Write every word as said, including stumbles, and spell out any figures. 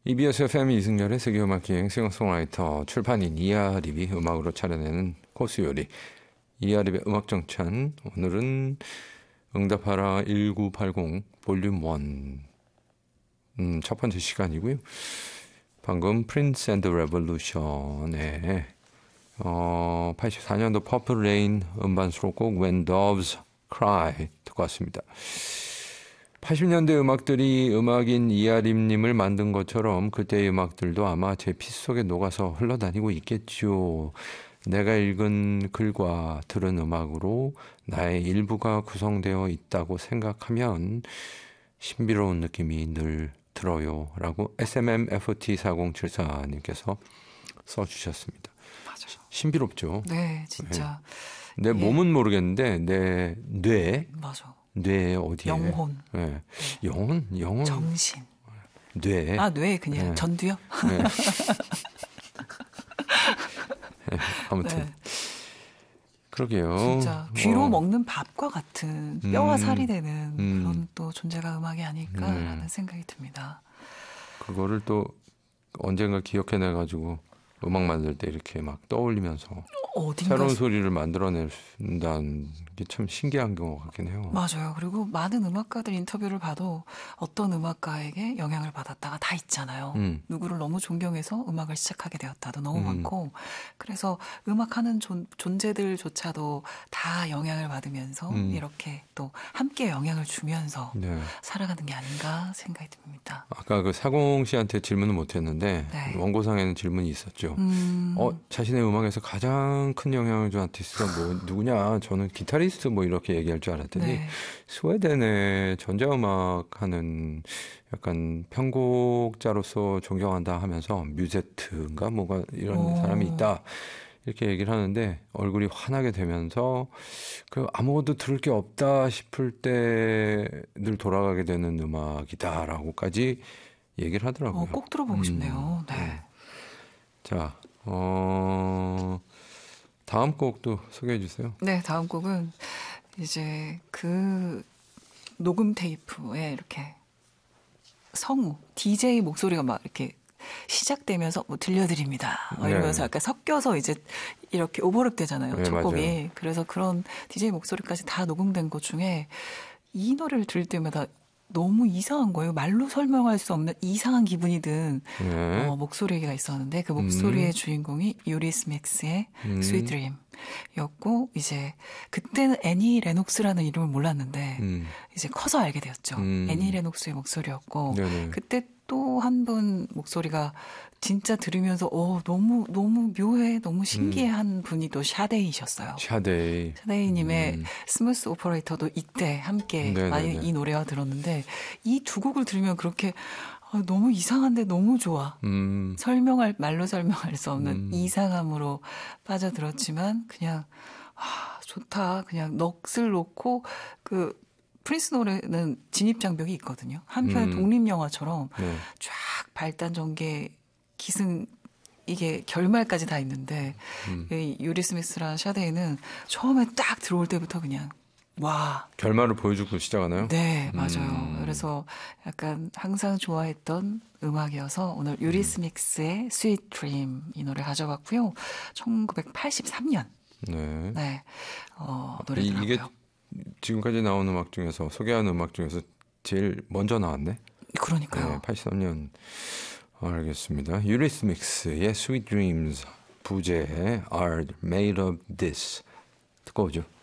이비에스 에프엠 이승열의 세계음악여행 싱어송라이터 출판인 이하립이 음악으로 차려내는 코스 요리 이하립의 음악정찬. 오늘은 응답하라 천구백팔십 볼륨 일 음, 첫 번째 시간이고요. 방금 프린스 앤드 레볼루션의 어, 팔십사 년도 퍼플 레인 음반 수록곡 When Doves Cry 듣고 왔습니다. 팔십 년대 음악들이 음악인 이하림님을 만든 것처럼 그때의 음악들도 아마 제 피 속에 녹아서 흘러다니고 있겠죠. 내가 읽은 글과 들은 음악으로 나의 일부가 구성되어 있다고 생각하면 신비로운 느낌이 늘 들어요. 라고 에스엠엠에프티 사공칠사님께서 써주셨습니다. 맞아요. 신비롭죠. 네, 진짜. 네. 내 예. 몸은 모르겠는데 내 뇌. 맞아. 뇌 어디에? 영혼. 네. 네. 영혼? 영혼? 정신. 뇌. 아, 뇌 그냥 네. 전두요? 네. 네. 아무튼 네. 그러게요. 진짜 귀로 어. 먹는 밥과 같은 뼈와 음. 살이 되는 음. 그런 또 존재가 음악이 아닐까라는 음. 생각이 듭니다. 그거를 또 언젠가 기억해내가지고 음악 만들 때 이렇게 막 떠올리면서 어딘가 새로운 소리를 만들어낸다는 게 참 신기한 것 같긴 해요. 맞아요. 그리고 많은 음악가들 인터뷰를 봐도 어떤 음악가에게 영향을 받았다가 다 있잖아요. 음. 누구를 너무 존경해서 음악을 시작하게 되었다도 너무 음. 많고, 그래서 음악하는 존, 존재들조차도 다 영향을 받으면서 음. 이렇게 또 함께 영향을 주면서 네. 살아가는 게 아닌가 생각이 듭니다. 아까 그 사공 씨한테 질문은 못했는데 네. 원고상에는 질문이 있었죠. 음. 어, 자신의 음악에서 가장 큰 영향을 준 아티스트가 뭐 누구냐? 저는 기타리스트 뭐 이렇게 얘기할 줄 알았더니 네. 스웨덴의 전자음악 하는 약간 편곡자로서 존경한다 하면서 뮤제트인가 뭐가 이런 오. 사람이 있다. 이렇게 얘기를 하는데 얼굴이 환하게 되면서 그 아무것도 들을 게 없다 싶을 때 늘 돌아가게 되는 음악이다라고까지 얘기를 하더라고요. 어, 꼭 들어보고 음, 싶네요. 네. 네. 자, 어, 다음 곡도 소개해 주세요. 네, 다음 곡은 이제 그 녹음 테이프에 이렇게 성우, 디제이 목소리가 막 이렇게 시작되면서 뭐 들려드립니다. 뭐 이러면서 네. 약간 섞여서 이제 이렇게 오버랩 되잖아요. 네, 첫 맞아요. 곡이. 그래서 그런 디제이 목소리까지 다 녹음된 것 중에 이 노래를 들을 때마다 너무 이상한 거예요. 말로 설명할 수 없는 이상한 기분이 든 네. 어, 목소리가 있었는데 그 목소리의 음. 주인공이 유리스맥스의 음. 스윗 드림이었고, 이제 그때는 애니 레녹스라는 이름을 몰랐는데 음. 이제 커서 알게 되었죠. 음. 애니 레녹스의 목소리였고, 네네. 그때 또 한 분 목소리가 진짜 들으면서 어 너무 너무 묘해, 너무 신기해한 분이 또 샤데이셨어요. 샤데이. 샤데이님의 음. 스무스 오퍼레이터도 이때 함께 네네네. 많이 이 노래와 들었는데, 이 두 곡을 들으면 그렇게 아, 너무 이상한데 너무 좋아. 음. 설명할 말로 설명할 수 없는 음. 이상함으로 빠져들었지만 그냥 아, 좋다. 그냥 넋을 놓고 그 프린스 노래는 진입 장벽이 있거든요. 한편의 음. 독립 영화처럼 네. 쫙 발단 전개 기승 이게 결말까지 다 있는데 음. 이 유리 스미스랑 샤데이는 처음에 딱 들어올 때부터 그냥 와. 결말을 보여주고 시작하나요? 네, 맞아요. 음. 그래서 약간 항상 좋아했던 음악이어서 오늘 유리스믹스의 스윗 드림 이 노래 가져봤고요. 천구백팔십삼 년 네. 네, 어, 이, 노래더라고요. 이게 지금까지 나온 음악 중에서 소개한 음악 중에서 제일 먼저 나왔네. 그러니까요. 네, 팔십삼 년. 알겠습니다. 유리스믹스의 Sweet Dreams, 부제의 Are Made of This 듣고 오죠.